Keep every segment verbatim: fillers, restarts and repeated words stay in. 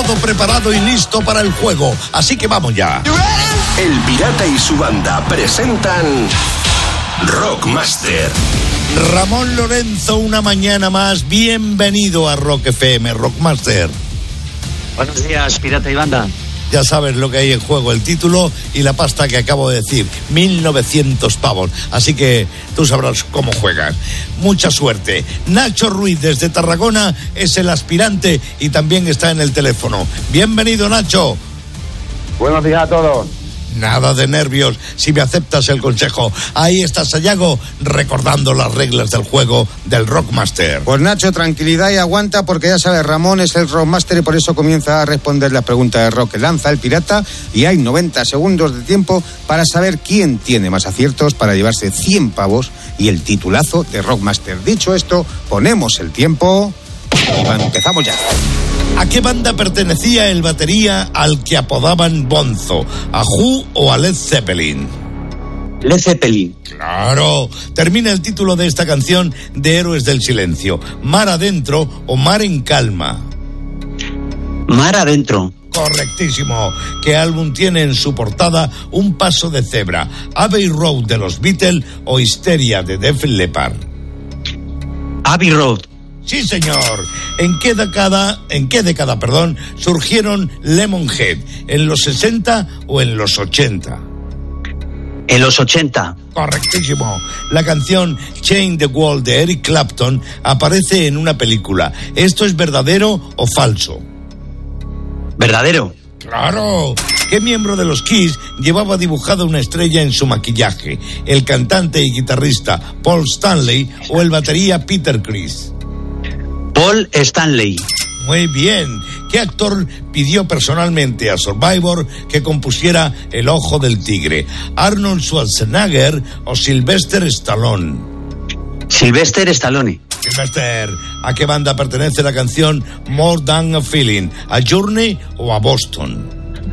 todo preparado y listo para el juego. Así que vamos ya. El Pirata y su banda presentan Rockmaster. Ramón Lorenzo, una mañana más. Bienvenido a Rock F M, Rockmaster. Buenos días, Pirata y banda. Ya sabes lo que hay en juego, el título y la pasta que acabo de decir, mil novecientos pavos. Así que tú sabrás cómo juegan. Mucha suerte. Nacho Ruiz, desde Tarragona, es el aspirante y también está en el teléfono. Bienvenido, Nacho. Buenos días a todos. Nada de nervios, si me aceptas el consejo. Ahí está Sayago, recordando las reglas del juego del Rockmaster. Pues Nacho, tranquilidad y aguanta, porque ya sabes, Ramón es el Rockmaster y por eso comienza a responder la pregunta de rock que lanza el pirata, y hay noventa segundos de tiempo para saber quién tiene más aciertos para llevarse cien pavos y el titulazo de Rockmaster. Dicho esto, ponemos el tiempo y empezamos ya. ¿A qué banda pertenecía el batería al que apodaban Bonzo? ¿A Who o a Led Zeppelin? Led Zeppelin. Claro. Termina el título de esta canción de Héroes del Silencio. ¿Mar adentro o Mar en calma? Mar adentro. Correctísimo. ¿Qué álbum tiene en su portada un paso de cebra? ¿Abbey Road de los Beatles o Histeria de Def Leppard? Abbey Road. Sí, señor. ¿En qué década, en qué década, perdón, surgieron Lemonhead? ¿En los sesenta o en los ochenta? En los ochenta. Correctísimo. La canción Chain the Wall de Eric Clapton aparece en una película. ¿Esto es verdadero o falso? Verdadero. ¡Claro! ¿Qué miembro de los Kiss llevaba dibujada una estrella en su maquillaje? ¿El cantante y guitarrista Paul Stanley o el batería Peter Criss? Paul Stanley. Muy bien. ¿Qué actor pidió personalmente a Survivor que compusiera El Ojo del Tigre? ¿Arnold Schwarzenegger o Sylvester Stallone? Sylvester Stallone. Sylvester, ¿a qué banda pertenece la canción More Than a Feeling? ¿A Journey o a Boston?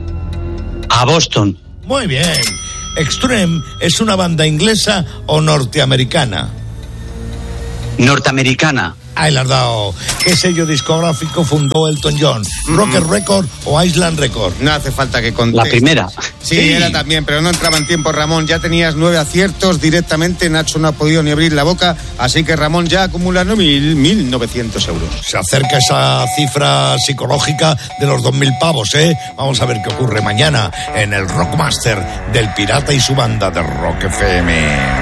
A Boston. Muy bien. ¿Extreme es una banda inglesa o norteamericana? Norteamericana. Ahí la has dado. ¿Qué sello discográfico fundó Elton John? ¿Rocket mm. Record o Island Record? No hace falta que contestes. La primera. Sí, sí, era también, pero no entraba en tiempo, Ramón. Ya tenías nueve aciertos directamente. Nacho no ha podido ni abrir la boca, así que Ramón ya acumula mil, mil novecientos euros. Se acerca esa cifra psicológica de los dos mil pavos, ¿eh? Vamos a ver qué ocurre mañana en el Rockmaster del Pirata y su banda de Rock F M.